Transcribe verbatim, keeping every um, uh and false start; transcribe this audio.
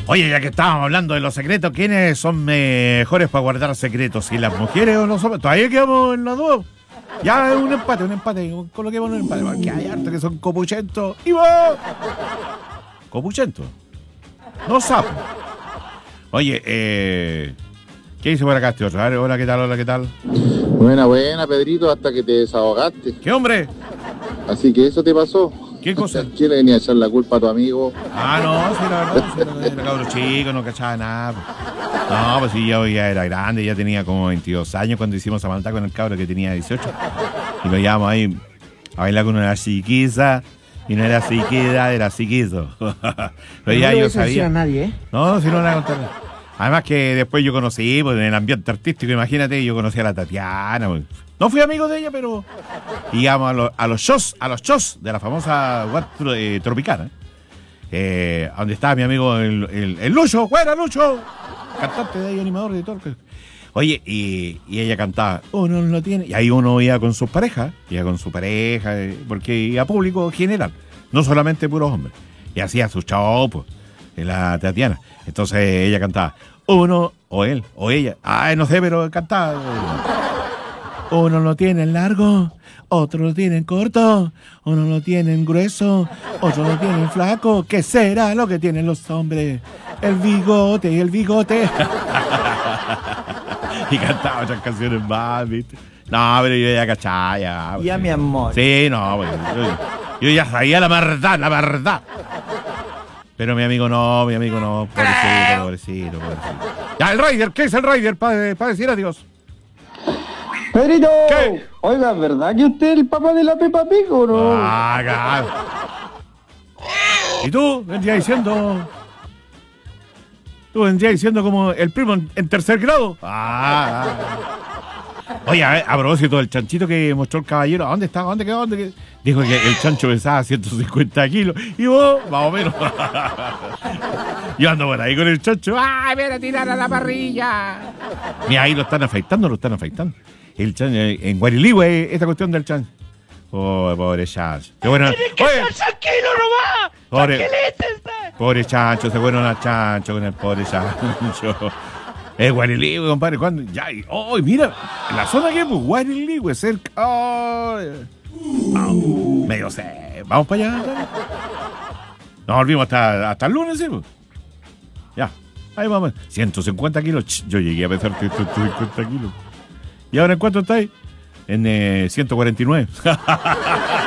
Oye, ya que estábamos hablando de los secretos, ¿quiénes son mejores para guardar secretos? ¿Si las mujeres o los hombres? Todavía quedamos en los dos. Ya es un empate, un empate. Coloquemos un empate. Porque hay hartos que son copuchentos. ¡Y vos! Copuchentos. No sapo. Oye, eh... ¿qué dice por acá este otro? A ver, hola, ¿qué tal? Hola, ¿qué tal? Buena, buena, Pedrito, hasta que te desahogaste. ¿Qué hombre? Así que eso te pasó. ¿Qué cosa? ¿Quién le venía a echar la culpa a tu amigo? Ah, no, sí, la verdad, sí, era, era cabro chico, no cachaba nada. No, pues sí, yo ya era grande, ya tenía como veintidós años cuando hicimos a Malta con el cabro que tenía dieciocho. Y lo llevamos ahí a bailar con una chiquiza. Y no era psiquida, era psiquizo. Pero ya no yo sabía. A nadie, ¿eh? No, si no la conté. Además que después yo conocí, pues en el ambiente artístico, imagínate, yo conocí a la Tatiana. Pues. No fui amigo de ella, pero íbamos a, lo, a los shows, a los shows de la famosa web eh, Tropicana. Eh, donde estaba mi amigo el, el, el Lucho, ¡fuera Lucho! Cantante de ahí, animador de todo. Oye, y, y ella cantaba, uno no lo tiene. Y ahí uno iba con sus parejas, iba con su pareja, porque iba público general, no solamente puros hombres. Y hacía su show, pues, en la Tatiana. Entonces ella cantaba, uno, o él, o ella, ay, no sé, pero cantaba. Uno lo tiene largo, otro lo tiene corto, uno lo tiene grueso, otro lo tiene flaco. ¿Qué será lo que tienen los hombres? El bigote y el bigote. Y cantaba otras canciones más, ¿viste? No, pero yo ya cachaba, ya. Ya, mi amor. Sí, no, pues, yo, yo ya sabía la verdad, la verdad. Pero mi amigo no, mi amigo no. Pobrecito, pobrecito, pobrecito. Ya, el Raider, ¿qué es el Raider para pa decir adiós? Pedrito, ¿Qué? Oiga, ¿verdad que usted es el papá de la Peppa Pig o no? Ah, claro. ¿Y tú? Vendría diciendo... Tú vendrías diciendo como el primo en, en tercer grado. Ah, ah. Oye, a, ver, a propósito del chanchito que mostró el caballero, ¿a dónde está? ¿A dónde quedó? ¿Dónde quedó? Dijo que el chancho pesaba ciento cincuenta kilos. Y vos, más o menos. Yo ando por ahí con el chancho. ¡Ay, ven a tirar a la parrilla! Mira, ahí lo están afeitando, lo están afeitando. El chancho, en Guariligüe, esta cuestión del chancho. Oh, pobre chancho. Qué bueno. ¡Tienes que estar tranquilo nomás! Pobre, ¡Tranquilícense! pobre chancho, se fueron a chancho con el pobre chancho. Es Guariligüe, compadre. ¿Cuándo? Ya, oh, mira, la zona que es pues, Guariligüe, cerca. Oh, oh, medio sé. Vamos para allá. ¿Vale? Nos volvimos hasta, hasta el lunes, ¿sí? Pues? Ya, ahí vamos. ciento cincuenta kilos. Ch, yo llegué a pesar ciento cincuenta kilos. ¿Y ahora en cuánto estáis? En eh, ciento cuarenta y nueve.